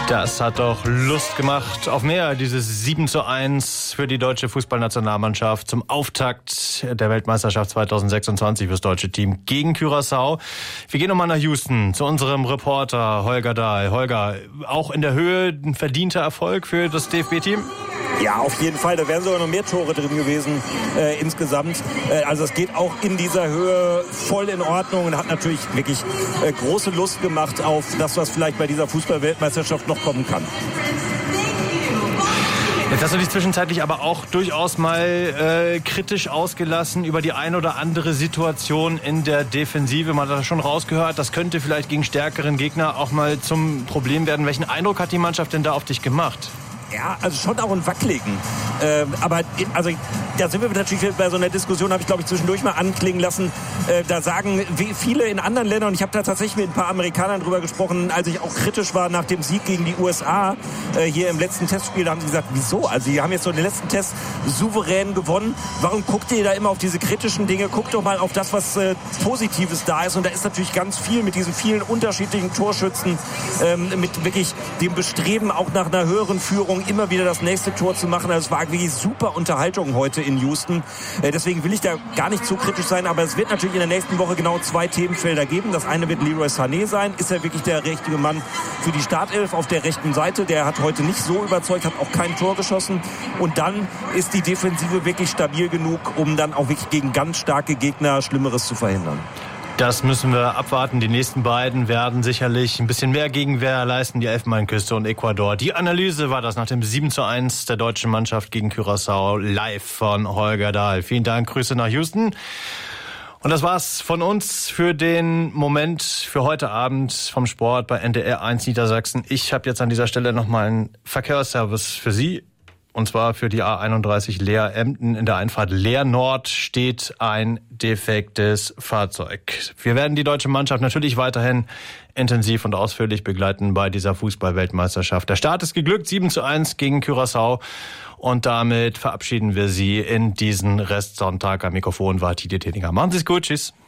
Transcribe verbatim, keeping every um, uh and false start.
Das hat doch Lust gemacht auf mehr, dieses sieben zu eins für die deutsche Fußballnationalmannschaft zum Auftakt der Weltmeisterschaft zweitausendsechsundzwanzig fürs deutsche Team gegen Curaçao. Wir gehen nochmal nach Houston zu unserem Reporter Holger Dahl. Holger, auch in der Höhe ein verdienter Erfolg für das D F B-Team? Ja, auf jeden Fall. Da wären sogar noch mehr Tore drin gewesen äh, insgesamt. Äh, also es geht auch in dieser Höhe voll in Ordnung und hat natürlich wirklich äh, große Lust gemacht auf das, was vielleicht bei dieser Fußball-Weltmeisterschaft noch kommen kann. Jetzt hast du dich zwischenzeitlich aber auch durchaus mal äh, kritisch ausgelassen über die ein oder andere Situation in der Defensive. Man hat das schon rausgehört, das könnte vielleicht gegen stärkeren Gegner auch mal zum Problem werden. Welchen Eindruck hat die Mannschaft denn da auf dich gemacht? Ja, also schon auch ein Wackeligen. Ähm, aber also da sind wir natürlich bei so einer Diskussion, habe ich glaube ich zwischendurch mal anklingen lassen. Äh, da sagen wie viele in anderen Ländern, und ich habe da tatsächlich mit ein paar Amerikanern drüber gesprochen, als ich auch kritisch war nach dem Sieg gegen die U S A äh, hier im letzten Testspiel, da haben sie gesagt, wieso? Also die haben jetzt so den letzten Test souverän gewonnen. Warum guckt ihr da immer auf diese kritischen Dinge? Guckt doch mal auf das, was äh, Positives da ist. Und da ist natürlich ganz viel mit diesen vielen unterschiedlichen Torschützen, ähm, mit wirklich dem Bestreben auch nach einer höheren Führung immer wieder das nächste Tor zu machen. Also es war wirklich super Unterhaltung heute in Houston. Äh, deswegen will ich da gar nicht zu kritisch sein, aber es wird natürlich in der nächsten Woche genau zwei Themenfelder geben. Das eine wird Leroy Sané sein. Ist er wirklich der richtige Mann für die Startelf auf der rechten Seite? Der hat heute nicht so überzeugt, hat auch kein Tor geschossen. Und dann ist die Defensive wirklich stabil genug, um dann auch wirklich gegen ganz starke Gegner Schlimmeres zu verhindern. Das müssen wir abwarten. Die nächsten beiden werden sicherlich ein bisschen mehr Gegenwehr leisten, die Elfenbeinküste und Ecuador. Die Analyse war das nach dem sieben zu eins der deutschen Mannschaft gegen Curaçao live von Holger Dahl. Vielen Dank, Grüße nach Houston. Und das war's von uns für den Moment, für heute Abend vom Sport bei N D R eins Niedersachsen. Ich habe jetzt an dieser Stelle nochmal einen Verkehrsservice für Sie. Und zwar für die A einunddreißig Leer-Emden. In der Einfahrt Leer-Nord steht ein defektes Fahrzeug. Wir werden die deutsche Mannschaft natürlich weiterhin intensiv und ausführlich begleiten bei dieser Fußball-Weltmeisterschaft. Der Start ist geglückt, sieben zu eins gegen Curaçao. Und damit verabschieden wir Sie in diesen Restsonntag. Am Mikrofon war Titi Teniger. Machen Sie es gut, tschüss.